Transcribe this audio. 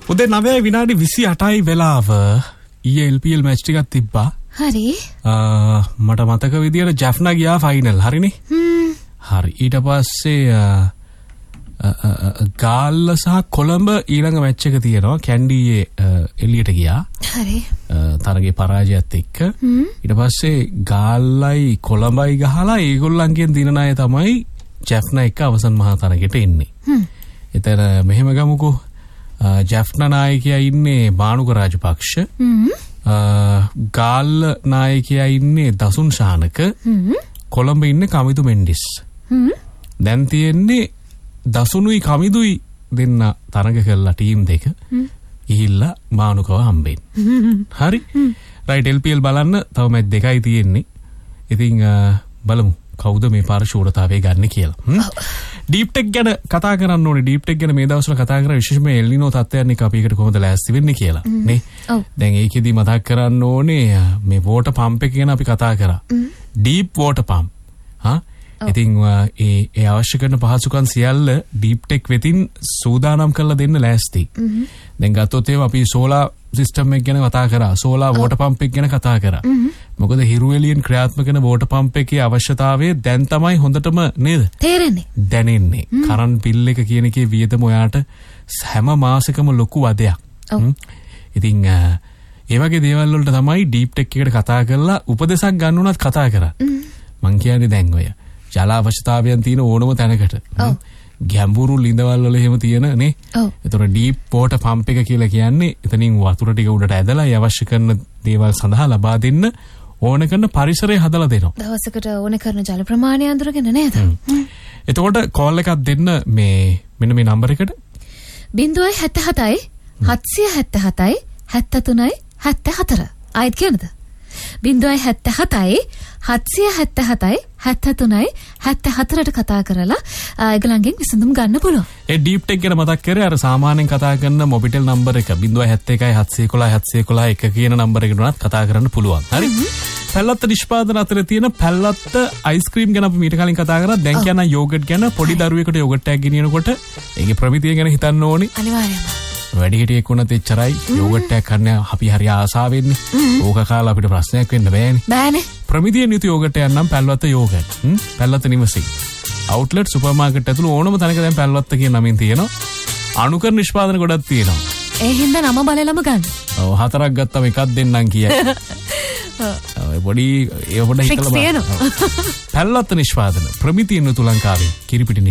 උදේ 9:28 වෙලාව ELPL match ටිකක් තිබ්බා. හරි. මට මතක විදියට ජැෆ්නා ගියා ෆයිනල්. හරිනේ. හරි. ඊට පස්සේ ගාල්ල සහ කොළඹ ඊළඟ මැච් එක තියෙනවා. කැන්ඩියේ එළියට ගියා. හරි. තරගේ පරාජයත් එක්ක. ඊට පස්සේ ගාල්ලයි කොළඹයි ගහලා ඒගොල්ලන්ගෙන් දිනන අය තමයි ජැෆ්නා එක්ක අවසන් මහා තරගයට එන්නේ. එතන මෙහෙම ගමුකෝ. ජැෆ්නා නායකයා ඉන්නේ බානුක රාජපක්ෂ. ගාල්ල නායකයා ඉන්නේ දසුන් ශානක. කොළඹ ඉන්නේ කමිදු මෙන්ඩිස්. දැන් තියෙන්නේ දසුනුයි කමිදුයි දෙන්න තරග කරලා ටීම් දෙක ගිහිල්ලා බානුකව හම්බෙන්න. හරි. රයිට් LPL බලන්න තව මැච් දෙකයි තියෙන්නේ. ඉතින් බලමු කවුද මේ පාර ෂූරතාවේ ගන්න කියලා. ඩීප් ටෙක් ගැන කතා කරන්න ඕනේ. ඩීප් ටෙක් ගැන මේ දවස්වල කතා කරා විශේෂයෙන්ම එල්නිනෝ තත්ත්වයන් එක අපි එකට කොහොමද ලෑස්ති වෙන්නේ කියලා නේ. දැන් ඒකෙදි මතක් කරන්න ඕනේ මේ වෝටර් පම්ප් එක ගැන අපි කතා කරා. Deep water pump. ඉතින් ඒ අවශ්‍ය කරන පහසුකම් සියල්ල ඩීප් ටෙක් වෙතින් සූදානම් කරලා දෙන්න ලෑස්ති. දැන් ගත්තොත් එහෙම අපි සෝලාර් සිස්ටම් එක ගැන කතා කරා. සෝලාර් වෝටර් පම්ප් එක ගැන කතා කරා. මොකද හිරු එළියෙන් ක්‍රියාත්මක වෙන වෝටර් පම්ප් එකේ අවශ්‍යතාවය දැන් තමයි හොඳටම නේද? තේරෙන්නේ. දැනෙන්නේ. කරන්ට් බිල් එක කියන එකේ වියදම ඔයාට හැම මාසෙකම ලොකු වදයක්. ඉතින් ඒ වගේ දේවල් වලට තමයි ඩීප් ටෙක් එකට කතා කරලා උපදෙසක් ගන්න උනත් කතා කරා. මං කියන්නේ දැන් ඔය ජල අවශ්‍යතාවයන් තියෙන ඕනම තැනකට ගැඹුරු ලිඳවල් වල එහෙම තියෙන නේ. ඒතර ඩීප් වෝටර් පම්ප් එක කියලා කියන්නේ එතනින් වතුර ටික උඩට ඇදලා ඒ අවශ්‍ය කරන දේවල් සඳහා ලබා දෙන්න ඕන කරන පරිසරය හදලා දෙනවා. දවසකට ඕන කරන ජල ප්‍රමාණය අඳුරගෙන නේද? එතකොට කෝල් එකක් දෙන්න මේ මෙන්න මේ නම්බර් එකට 077 777 73 74. ආයෙත් කියන්නද? 077 777 73 74ට කතා කරලා ඒගොල්ලන්ගෙන් විසඳුම් ගන්න පුළුවන්. ඒ ඩීප් ටෙක් ගැන මතක් කරේ අර සාමාන්‍යයෙන් කතා කරන මොබිටෙල් නම්බර් එක 071 711 711 1 කියන නම්බර් එකට උනත් කතා කරන්න පුළුවන්. හරි. පැල්ලත්ත නිෂ්පාදන අතර තියෙන පැල්ලත්ත අයිස්ක්‍රීම් ගැන අපි මීට කලින් කතා කරා. දැන් කියන යෝගට් ගැන පොඩි දරුවෙකුට යෝගට් එකක් ගෙනියනකොට ඒකේ ප්‍රමිතිය ගැන හිතන්න ඕනේ. අනිවාර්යයෙන්ම. වැඩිහිටියෙක් වුණත් එච්චරයි යෝගට් එකක් කන්න අපි හරි ආසාවෙන්නේ. ඕක කාලා අපිට ප්‍රශ්නයක් වෙන්න බෑනේ. බෑනේ. ප්‍රමිතියෙන් යුතු යෝගට් එකක් නම් පැල්ලත්ත යෝගට්. පැල්ලත්ත නිවසේ. අවුට්ලට් සුපර් මාකට් ඇතුළු ඕනම තැනක දැන් පැල්ලත්ත කියන නමින් තියෙනවා. අනුකර නිෂ්පාදන ගොඩක් තියෙනවා. ඒ හින්දා නම බලලම ගන්න. ඔව් හතරක් ගත්තම එකක් දෙන්නම් කියයි. ඔය පොඩි ඒ පොඩ හිතලා බලන්න. පැල්ලත්ත නිෂ්පාදන ප්‍රමිතියෙන් යුතු ලංකාවේ කිරිපිටි